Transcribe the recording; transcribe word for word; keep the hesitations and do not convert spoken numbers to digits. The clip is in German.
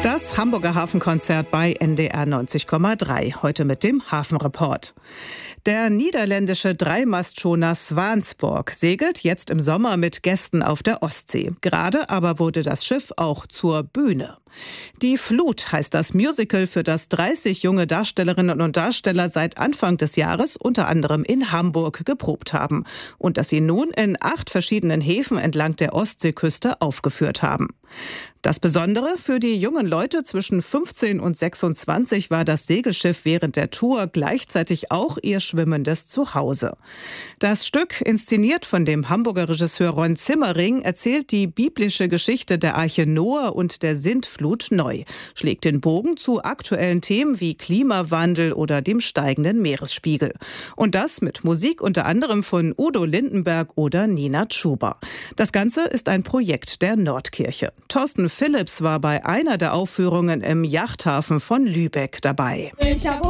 Das Hamburger Hafenkonzert bei N D R neunzig Komma drei. Heute mit dem Hafenreport. Der niederländische Dreimastschoner Swansborg segelt jetzt im Sommer mit Gästen auf der Ostsee. Gerade aber wurde das Schiff auch zur Bühne. Die Flut heißt das Musical, für das dreißig junge Darstellerinnen und Darsteller seit Anfang des Jahres unter anderem in Hamburg geprobt haben und das sie nun in acht verschiedenen Häfen entlang der Ostseeküste aufgeführt haben. Das Besondere für die jungen Leute zwischen fünfzehn und sechsundzwanzig war das Segelschiff während der Tour gleichzeitig auch ihr schwimmendes Zuhause. Das Stück, inszeniert von dem Hamburger Regisseur Ron Zimmering, erzählt die biblische Geschichte der Arche Noah und der Sintflut neu, schlägt den Bogen zu aktuellen Themen wie Klimawandel oder dem steigenden Meeresspiegel. Und das mit Musik unter anderem von Udo Lindenberg oder Nina Chuba. Das Ganze ist ein Projekt der Nordkirche. Thorsten Phillips war bei einer der Aufführungen im Yachthafen von Lübeck dabei. Ich hab